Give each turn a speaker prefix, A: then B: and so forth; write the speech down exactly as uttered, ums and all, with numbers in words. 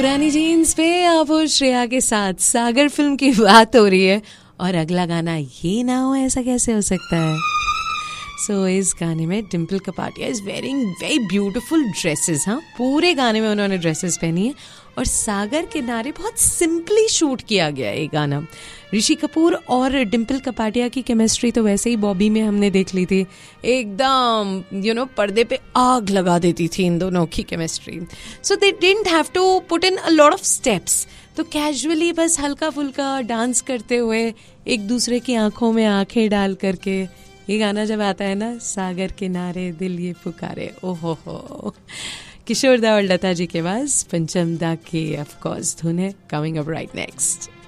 A: पुरानी जीन्स पे आप और श्रेया के साथ सागर फिल्म की बात हो रही है और अगला गाना ये ना हो ऐसा कैसे हो सकता है। सो so, इस गाने में Dimple Kapadia is wearing very beautiful dresses. हाँ, पूरे गाने में उन्होंने ड्रेसेस पहनी है और सागर किनारे बहुत सिंपली शूट किया गया है ये गाना। ऋषि कपूर और डिम्पल कपाडिया की केमिस्ट्री तो वैसे ही बॉबी में हमने देख ली थी, एकदम यू नो पर्दे पे आग लगा देती थी इन दोनों की chemistry. So they didn't have to put in a lot of steps, तो कैजुअली बस हल्का फुल्का डांस करते हुए एक दूसरे की आंखों में आंखें डाल करके ये गाना जब आता है ना, सागर किनारे दिल ये पुकारे, ओहो हो। किशोर दा और लता जी के पास पंचम दा की ऑफ कोर्स धुन है कमिंग अप राइट नेक्स्ट।